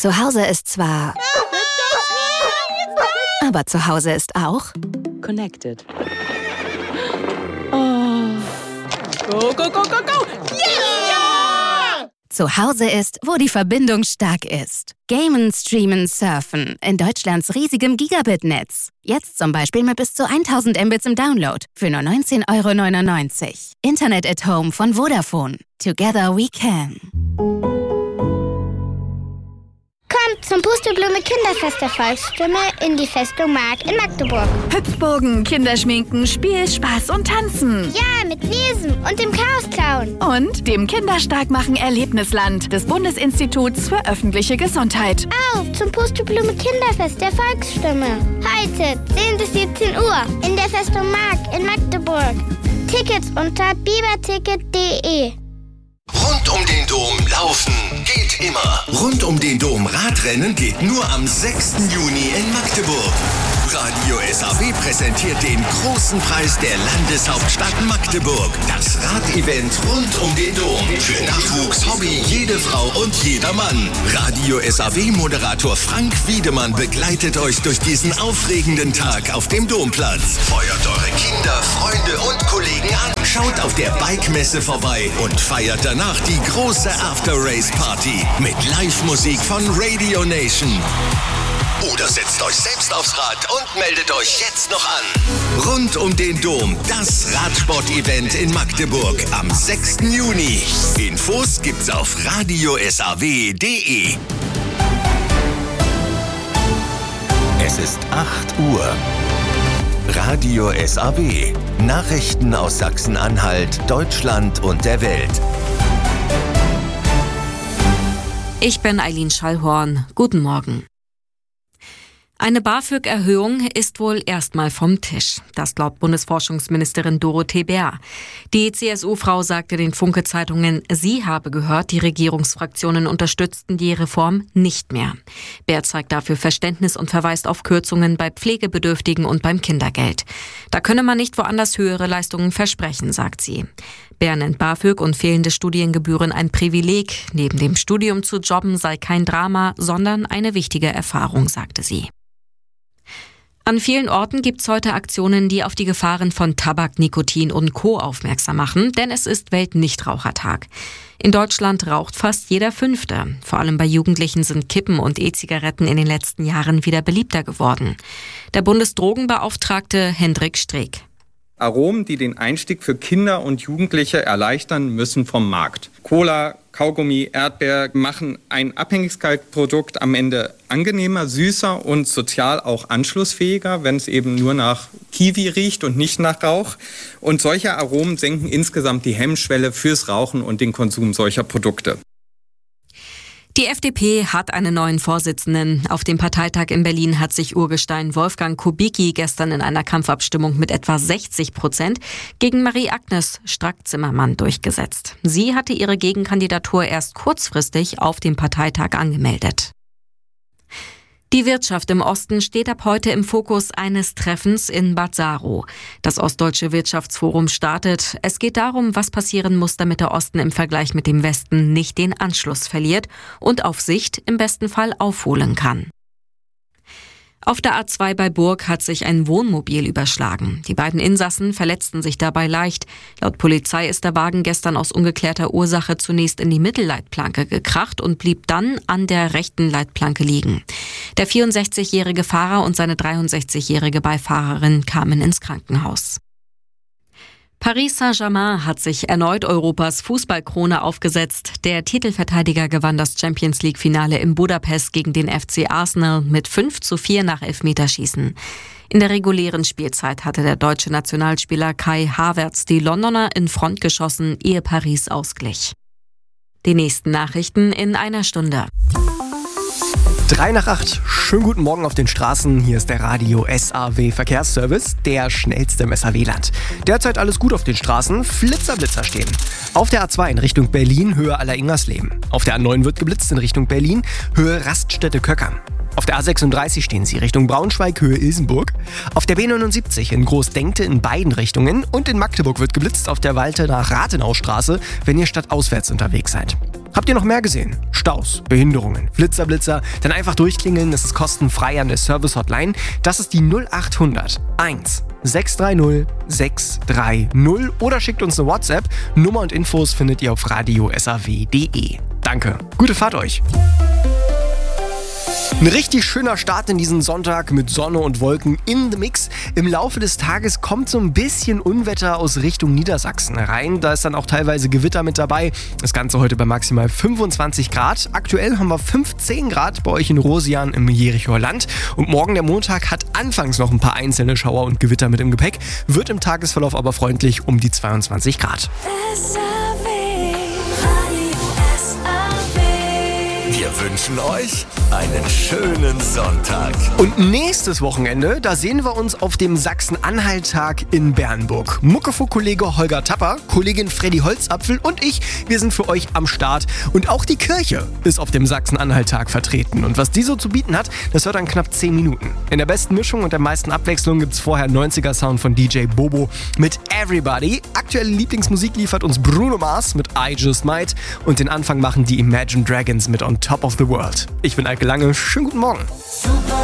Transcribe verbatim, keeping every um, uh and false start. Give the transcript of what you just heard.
Zu Hause ist zwar... Aber zu Hause ist auch... Connected. Oh. Go, go, go, go, go! Yeah! Zu Hause ist, wo die Verbindung stark ist. Gamen, streamen, surfen. In Deutschlands riesigem Gigabit-Netz. Jetzt zum Beispiel mit bis zu tausend Mbits im Download. Für nur neunzehn Euro neunundneunzig. Internet at Home von Vodafone. Together we can. Kommt zum Pusteblume Kinderfest der Volksstimme in die Festung Mark in Magdeburg. Hüpfburgen, Kinderschminken, Spiel, Spaß und Tanzen. Ja, mit Lesen und dem Chaos-Clown. Und dem Kinderstarkmachen Erlebnisland des Bundesinstituts für öffentliche Gesundheit. Auf zum Pusteblume Kinderfest der Volksstimme. Heute, zehn bis siebzehn Uhr, in der Festung Mark in Magdeburg. Tickets unter biberticket punkt de. Rund um den Dom laufen geht immer. Rund um den Dom Radrennen geht nur am sechsten Juni in Magdeburg. Radio S A W präsentiert den großen Preis der Landeshauptstadt Magdeburg. Das Radevent rund um den Dom. Für Nachwuchs, Hobby, jede Frau und jeder Mann. Radio S A W-Moderator Frank Wiedemann begleitet euch durch diesen aufregenden Tag auf dem Domplatz. Feuert eure Kinder, Freunde und Kollegen an. Schaut auf der Bike-Messe vorbei und feiert danach die große After-Race-Party mit Live-Musik von Radio Nation. Oder setzt euch selbst aufs Rad und meldet euch jetzt noch an. Rund um den Dom, das Radsport-Event in Magdeburg am sechsten Juni. Infos gibt's auf radio s a w punkt de. Es ist acht Uhr. Radio S A W. Nachrichten aus Sachsen-Anhalt, Deutschland und der Welt. Ich bin Eileen Schallhorn. Guten Morgen. Eine BAföG-Erhöhung ist wohl erstmal vom Tisch. Das glaubt Bundesforschungsministerin Dorothee Bär. Die C S U-Frau sagte den Funke-Zeitungen, sie habe gehört, die Regierungsfraktionen unterstützten die Reform nicht mehr. Bär zeigt dafür Verständnis und verweist auf Kürzungen bei Pflegebedürftigen und beim Kindergeld. Da könne man nicht woanders höhere Leistungen versprechen, sagt sie. Bär nennt BAföG und fehlende Studiengebühren ein Privileg. Neben dem Studium zu jobben sei kein Drama, sondern eine wichtige Erfahrung, sagte sie. An vielen Orten gibt's heute Aktionen, die auf die Gefahren von Tabak, Nikotin und Co. aufmerksam machen, denn es ist Weltnichtrauchertag. In Deutschland raucht fast jeder Fünfte. Vor allem bei Jugendlichen sind Kippen und E-Zigaretten in den letzten Jahren wieder beliebter geworden. Der Bundesdrogenbeauftragte Hendrik Streeck. Aromen, die den Einstieg für Kinder und Jugendliche erleichtern, müssen vom Markt. Cola, Kaugummi, Erdbeer machen ein Abhängigkeitsprodukt am Ende angenehmer, süßer und sozial auch anschlussfähiger, wenn es eben nur nach Kiwi riecht und nicht nach Rauch. Und solche Aromen senken insgesamt die Hemmschwelle fürs Rauchen und den Konsum solcher Produkte. Die F D P hat einen neuen Vorsitzenden. Auf dem Parteitag in Berlin hat sich Urgestein Wolfgang Kubicki gestern in einer Kampfabstimmung mit etwa sechzig Prozent gegen Marie-Agnes Strack-Zimmermann durchgesetzt. Sie hatte ihre Gegenkandidatur erst kurzfristig auf dem Parteitag angemeldet. Die Wirtschaft im Osten steht ab heute im Fokus eines Treffens in Bad Saro. Das Ostdeutsche Wirtschaftsforum startet. Es geht darum, was passieren muss, damit der Osten im Vergleich mit dem Westen nicht den Anschluss verliert und auf Sicht im besten Fall aufholen kann. Auf der A zwei bei Burg hat sich ein Wohnmobil überschlagen. Die beiden Insassen verletzten sich dabei leicht. Laut Polizei ist der Wagen gestern aus ungeklärter Ursache zunächst in die Mittelleitplanke gekracht und blieb dann an der rechten Leitplanke liegen. Der vierundsechzigjährige Fahrer und seine dreiundsechzigjährige Beifahrerin kamen ins Krankenhaus. Paris Saint-Germain hat sich erneut Europas Fußballkrone aufgesetzt. Der Titelverteidiger gewann das Champions-League-Finale in Budapest gegen den F C Arsenal mit fünf zu vier nach Elfmeterschießen. In der regulären Spielzeit hatte der deutsche Nationalspieler Kai Havertz die Londoner in Front geschossen, ehe Paris ausglich. Die nächsten Nachrichten in einer Stunde. Drei nach acht. Schönen guten Morgen auf den Straßen. Hier ist der Radio S A W Verkehrsservice, der schnellste im S A W-Land. Derzeit alles gut auf den Straßen. Flitzerblitzer stehen. Auf der A zwei in Richtung Berlin, Höhe Aller-Ingersleben. Auf der A neun wird geblitzt in Richtung Berlin, Höhe Raststätte-Köckern. Auf der A sechsunddreißig stehen Sie Richtung Braunschweig, Höhe Ilsenburg. Auf der B neunundsiebzig in Großdenkte in beiden Richtungen. Und in Magdeburg wird geblitzt auf der Waltener-Rathenau-Straße, wenn ihr stadtauswärts unterwegs seid. Habt ihr noch mehr gesehen? Staus, Behinderungen, Flitzerblitzer? Dann einfach durchklingeln, das ist kostenfrei an der Service-Hotline. Das ist die null acht hundert eins sechs drei null sechs drei null oder schickt uns eine WhatsApp. Nummer und Infos findet ihr auf radio s a w punkt d e. Danke, gute Fahrt euch! Ein richtig schöner Start in diesen Sonntag mit Sonne und Wolken in the Mix. Im Laufe des Tages kommt so ein bisschen Unwetter aus Richtung Niedersachsen rein. Da ist dann auch teilweise Gewitter mit dabei. Das Ganze heute bei maximal fünfundzwanzig Grad. Aktuell haben wir fünfzehn Grad bei euch in Rosian im Jerichoer Land. Und morgen, der Montag, hat anfangs noch ein paar einzelne Schauer und Gewitter mit im Gepäck. Wird im Tagesverlauf aber freundlich um die zweiundzwanzig Grad. Wir wünschen euch einen schönen Sonntag. Und nächstes Wochenende, da sehen wir uns auf dem Sachsen-Anhalt-Tag in Bernburg. Muckefuck-Kollege Holger Tapper, Kollegin Freddy Holzapfel und ich, wir sind für euch am Start. Und auch die Kirche ist auf dem Sachsen-Anhalt-Tag vertreten. Und was die so zu bieten hat, das hört dann knapp zehn Minuten. In der besten Mischung und der meisten Abwechslung gibt's vorher neunziger-Sound von D J Bobo mit Everybody. Aktuelle Lieblingsmusik liefert uns Bruno Mars mit I Just Might. Und den Anfang machen die Imagine Dragons mit On Top of the World. Ich bin Eike Lange, schönen guten Morgen. Super